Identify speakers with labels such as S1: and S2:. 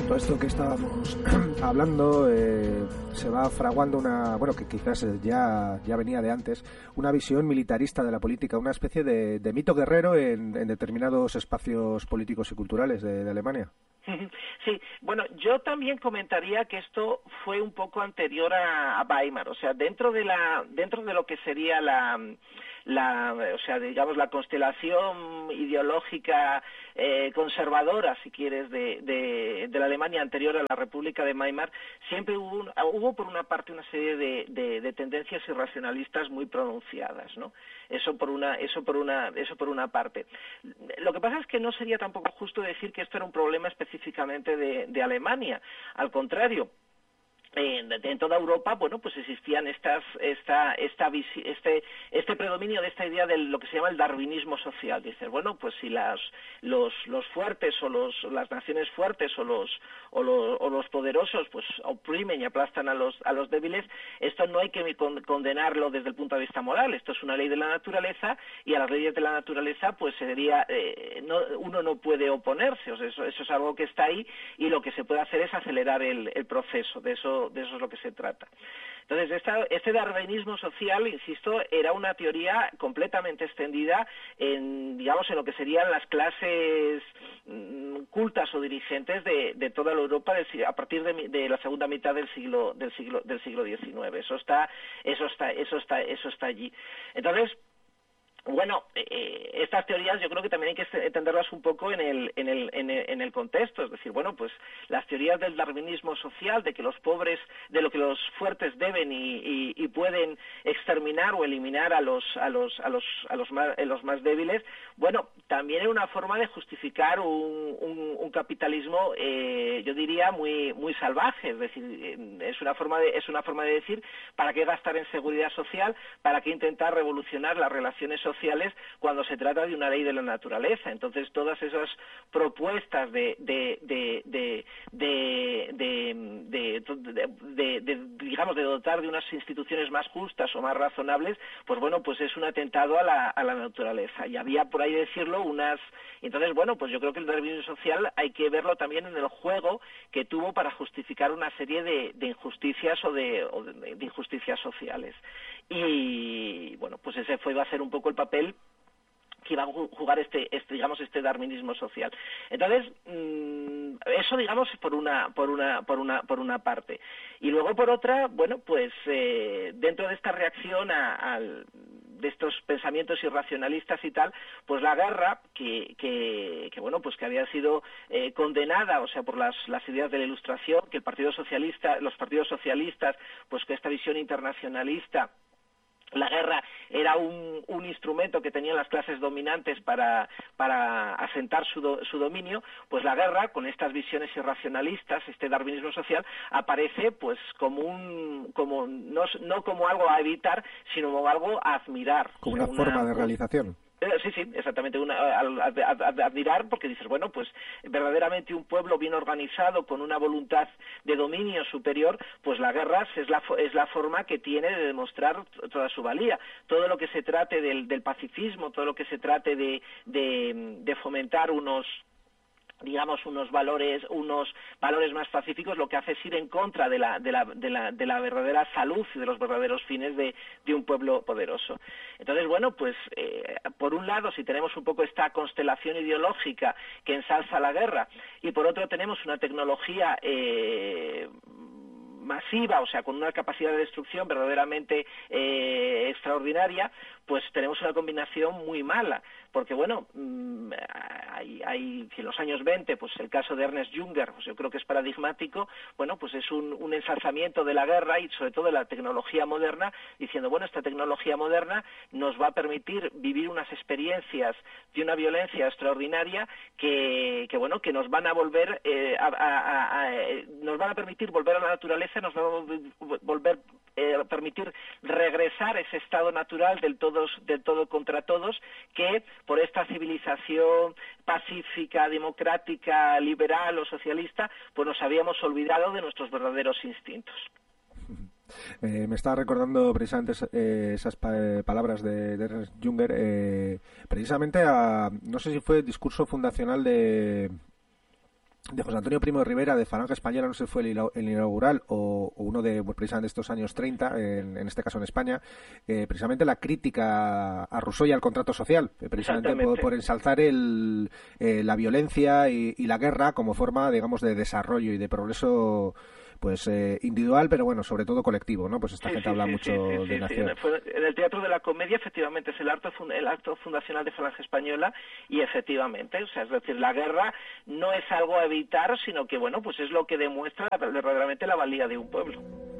S1: todo esto que estábamos hablando se va fraguando que quizás ya venía de antes, una visión militarista de la política, una especie de mito guerrero en determinados espacios políticos y culturales de Alemania.
S2: Sí, bueno, yo también comentaría que esto fue un poco anterior a Weimar, o sea, dentro de lo que sería la constelación ideológica conservadora, si quieres, de la Alemania anterior a la República de Weimar, siempre hubo por una parte una serie de tendencias irracionalistas muy pronunciadas, ¿no? Eso por una parte. Lo que pasa es que no sería tampoco justo decir que esto era un problema específicamente de Alemania. Al contrario, en toda Europa, bueno, pues existían este predominio de esta idea de lo que se llama el darwinismo social. Dices, bueno, pues si los fuertes o las naciones fuertes o los poderosos pues oprimen y aplastan a los débiles, esto no hay que condenarlo desde el punto de vista moral. Esto es una ley de la naturaleza y a las leyes de la naturaleza pues uno no puede oponerse. O sea, eso es algo que está ahí y lo que se puede hacer es acelerar el proceso. De eso es lo que se trata. Entonces, este darwinismo social, insisto, era una teoría completamente extendida en lo que serían las clases cultas o dirigentes de toda la Europa a partir de la segunda mitad del siglo XIX. Eso está allí. Entonces, bueno, estas teorías yo creo que también hay que entenderlas un poco en el contexto, es decir, bueno, pues las teorías del darwinismo social, de que los fuertes deben y pueden exterminar o eliminar a los más débiles, bueno, también era una forma de justificar un capitalismo, yo diría muy salvaje, es decir, es una forma de decir para qué gastar en seguridad social, para qué intentar revolucionar las relaciones sociales cuando se trata de una ley de la naturaleza. Entonces todas esas propuestas de dotar de unas instituciones más justas o más razonables, pues bueno, pues es un atentado a la naturaleza. Y había, por ahí decirlo, entonces bueno, pues yo creo que el darwinismo social hay que verlo también en el juego que tuvo para justificar una serie de injusticias o de injusticias sociales. Y bueno, pues ese va a ser un poco el papel que iba a jugar este darwinismo social. Entonces, eso digamos por una parte. Y luego por otra, bueno, pues dentro de esta reacción de estos pensamientos irracionalistas y tal, pues la guerra que bueno, pues que había sido condenada, o sea, por las ideas de la Ilustración, que los partidos socialistas, pues que esta visión internacionalista, la guerra era un instrumento que tenían las clases dominantes para asentar su dominio, pues la guerra, con estas visiones irracionalistas, este darwinismo social, aparece pues no como algo a evitar, sino como algo a admirar.
S1: Como una forma de realización.
S2: Sí, exactamente, admirar, porque dices, bueno, pues verdaderamente un pueblo bien organizado, con una voluntad de dominio superior, pues la guerra es la forma que tiene de demostrar toda su valía. Todo lo que se trate del pacifismo, todo lo que se trate de fomentar unos valores más pacíficos, lo que hace es ir en contra de la verdadera salud y de los verdaderos fines de un pueblo poderoso. Entonces, bueno, pues por un lado, si tenemos un poco esta constelación ideológica que ensalza la guerra, y por otro tenemos una tecnología masiva, o sea, con una capacidad de destrucción verdaderamente extraordinaria, pues tenemos una combinación muy mala, porque bueno, hay en los años 20, pues el caso de Ernest Jünger, pues yo creo que es paradigmático, bueno, pues es un ensalzamiento de la guerra y sobre todo de la tecnología moderna, diciendo, bueno, esta tecnología moderna nos va a permitir vivir unas experiencias de una violencia extraordinaria que bueno, que nos van a volver nos van a permitir volver a la naturaleza, nos van a permitir regresar a ese estado natural del todo contra todos, que por esta civilización pacífica, democrática, liberal o socialista, pues nos habíamos olvidado de nuestros verdaderos instintos.
S1: Me estaba recordando precisamente esas palabras de Ernst Jünger, precisamente no sé si fue el discurso fundacional de José Antonio Primo de Rivera, de Falange Española, no sé si fue el inaugural o uno de pues, precisamente estos años 30, en este caso en España, precisamente la crítica a Rousseau y al contrato social, precisamente por ensalzar la violencia y la guerra como forma, digamos, de desarrollo y de progreso pues individual, pero bueno, sobre todo colectivo, ¿no? Pues esta gente habla mucho de nación.
S2: En el Teatro de la Comedia, efectivamente, es el acto fundacional de Falange Española y efectivamente, o sea, es decir, la guerra no es algo a evitar, sino que, bueno, pues es lo que demuestra verdaderamente la valía de un pueblo.